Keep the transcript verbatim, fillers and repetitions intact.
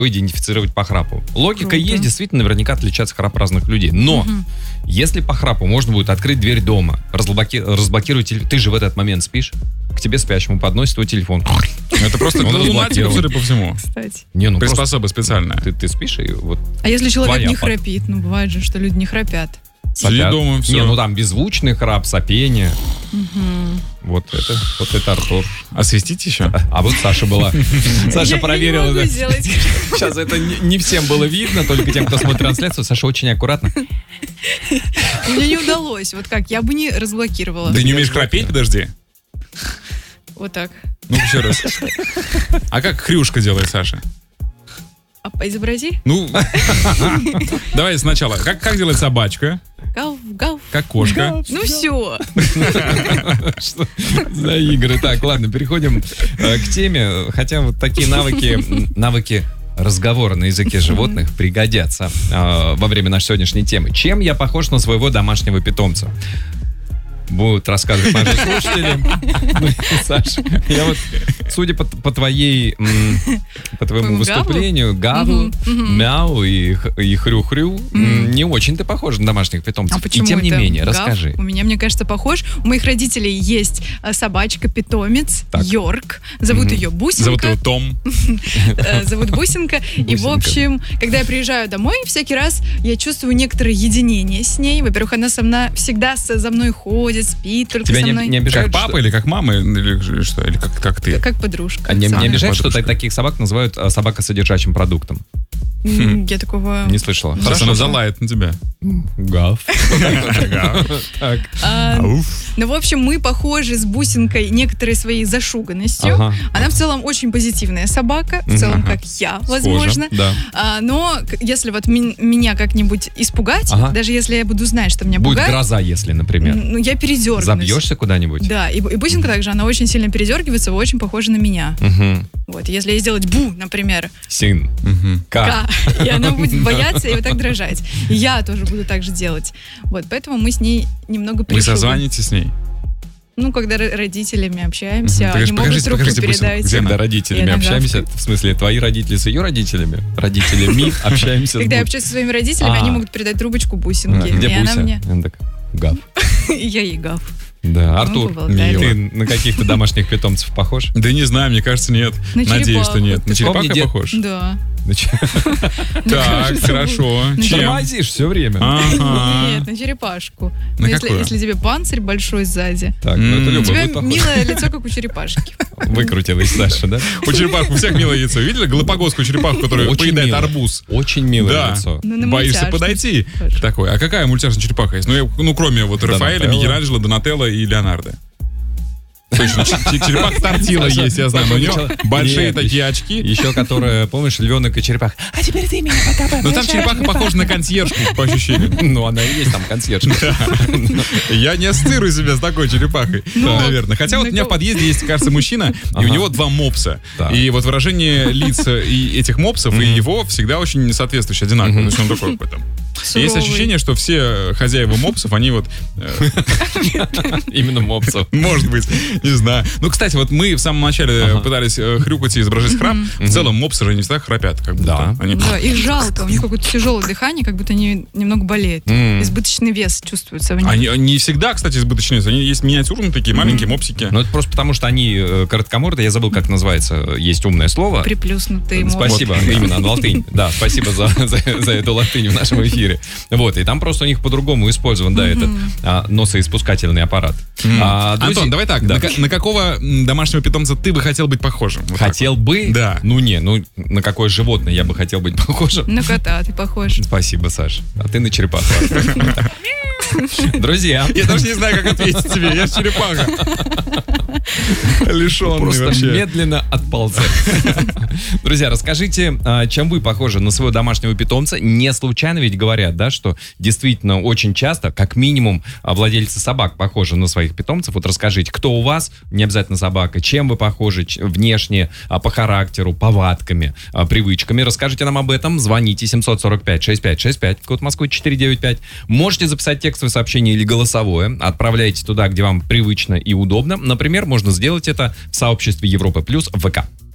идентифицировать по храпу. Логика Круто. есть, действительно, наверняка отличается храп разных людей. Но Угу. если по храпу можно будет открыть дверь дома, разблоки... разблокировать телефон, ты же в этот момент спишь, к тебе спящему подносит твой телефон. Это просто Он для лунатиков, разблокирован. судя по всему. Кстати. Не, ну просто Приспособа специальная. ты, ты спишь и вот А если человек Твоя не под- храпит? Ну, бывает же, что люди не храпят. Сиди сопят. дома, все. Не, ну там беззвучный храп, сопение. Вот это, вот это Артур. Освистите еще? А вот Саша была. Саша Я- проверила. Я не могу да. сделать. Сейчас это не, не всем было видно, только тем, кто смотрит трансляцию. Саша очень аккуратно. Мне не удалось. Вот как? Я бы не разблокировала. Ты не умеешь храпеть? Подожди. Вот так. Ну, еще раз. А как хрюшка делает Саша? А поизобрази. Ну, давай сначала. Как, как делает собачка? Гав, гав. Как кошка? Ну все. Что за игры? Так, ладно, переходим э, к теме. Хотя вот такие навыки, м, навыки разговора на языке животных пригодятся э, во время нашей сегодняшней темы. Чем я похож на своего домашнего питомца? Будут рассказывать наши слушатели. Ну, Саша, я вот, судя по, по твоей, м, по твоему Твоему выступлению, гаву, Мгм, мгм. мяу и, х- и хрю-хрю, м, не очень ты похож на домашних питомцев. А почему И тем не это менее, гав? расскажи. У меня, мне кажется, похож. У моих родителей есть э, собачка-питомец Так. Йорк. Зовут Мгм. ее Бусинка. Зовут его Том. Э, Зовут Бусинка. И, в Бусинка. общем, когда я приезжаю домой, всякий раз я чувствую некоторое единение с ней. Во-первых, она со мной всегда со- за мной ходит, спит только Тебя со не, мной. не обижает, Как папа что- или как мама? Или что? Или как, как ты? Как подружка. А не, не Самая. обижает, что подружка. та- таких собак называют а, собакосодержащим продуктом? М, Я такого... Не слышала. Сейчас она залает на тебя. Гав. Так. А, Ауф. Ну, в общем, мы похожи с Бусинкой некоторой своей зашуганностью. Ага. Она в целом очень позитивная собака, в Мгм. целом, Ага. как я, возможно. Да. А, но к- если вот ми- меня как-нибудь испугать, Ага. даже если я буду знать, что меня Будет пугает, гроза, если, например. м, ну, я передергнусь. Забьешься куда-нибудь? Да, и, Бу- и Бусинка также, она очень сильно передергивается, очень похожа на меня. Мгм. Вот, если ей сделать бу, например, Син. Мгм. К. К, и она будет бояться и вот так дрожать. И я тоже буду так же делать. Вот, поэтому мы с ней немного Вы пришибы. созвонитесь с ней? Ну, когда ро- родителями общаемся, Мгм. они Покажите- могут покажите- трубку покажите Бусинку. передать. Где она? Когда родителями Я общаемся, нагавкаю. в смысле, твои родители с ее родителями? Родителями общаемся с Когда я Бу- общаюсь со своими родителями, А. они могут передать трубочку А, Бусинке. Где и она Буся? мне... Она так, Гав. И я ей гав. Да, Артур, поболтали. ты на каких-то домашних питомцев похож? Да не знаю, мне кажется, нет. На Надеюсь, черепаху. что нет. На Ты черепаху помни, я дед- похож? Да. Ну, чё, Так, хорошо. Чем? тормозишь все время. Ага. Нет, на черепашку. На Ну, если, какую? если тебе панцирь большой сзади. Так, ну это М. У любой тебя будет похож. милое лицо, как у черепашки. Выкрутилась Саша, да? У черепахи, у всех милое яйцо. Видели галапагосскую черепаху, которая Очень поедает мило. арбуз? Очень милое Да. лицо. Ну, на Боишься мультяшность. подойти Тоже. к такой. А какая мультяшная черепаха есть? Ну, я- ну кроме вот Рафаэля, Донателло. Микеланджело, Донателло и Леонардо. Точно, ч- ч- черепаха Тортила Саша, есть, я знаю. Но у него Саша, большие нет, такие очки. Еще которая, помнишь, львенок и черепаха. А теперь ты меня пока Но там черепаха похожа на консьержку, по ощущениям. Ну, она и есть там консьержка. Я не ассоциирую себя с такой черепахой, Ну, наверное. Хотя вот у меня в подъезде есть, кажется, мужчина, и у Ага. него два мопса. Так. И вот выражение лиц и этих мопсов, и его всегда очень соответствующие, одинаковые. То есть он такой в этом. И есть Суровый. ощущение, что все хозяева мопсов, они вот, э, Именно мопсов. может быть, не знаю. Ну, кстати, вот мы в самом начале Ага. пытались э, хрюкать и изображать храп. В целом мопсы же не всегда храпят, как будто. Да. Они- Да, их жалко, у них какое-то тяжелое дыхание, как будто они немного болеют. М. Избыточный вес чувствуется в них. Они не всегда, кстати, избыточные. Они есть миниатюрные такие, маленькие мопсики. Ну, это просто потому, что они э, короткоморды. Я забыл, как называется. Есть умное слово. Приплюснутые мозг. Спасибо, именно, латынь. Да, спасибо за, за, за эту латынь в нашем эфире. Вот, и там просто у них по-другому использован, да, этот а, носоиспускательный аппарат. А, друзья- Антон, давай так. Да. На, ка- на какого м, домашнего питомца ты бы хотел быть похожим? Вот так Хотел вот. бы? Да. Ну не, ну на какое животное я бы хотел быть похожим? На кота ты похож. Спасибо, Саш. А ты на черепаху. Друзья, Я даже не знаю, как ответить тебе. Я ж черепаха. Лишенный просто вообще. медленно отползай. Друзья, расскажите, а, чем вы похожи на своего домашнего питомца? Не случайно ведь говорят, да, что действительно очень часто, как минимум, а, владельцы собак похожи на своих питомцев. Вот расскажите, кто у вас, не обязательно собака, чем вы похожи ч- внешне, а, по характеру, повадками, а, привычками. Расскажите нам об этом. Звоните семьсот сорок пять шестьдесят пять шестьдесят пять, код Москвы четыреста девяносто пять. Можете записать текстовое сообщение или голосовое. Отправляйте туда, где вам привычно и удобно. Например, можно сделать это в сообществе Европы Плюс в ВК.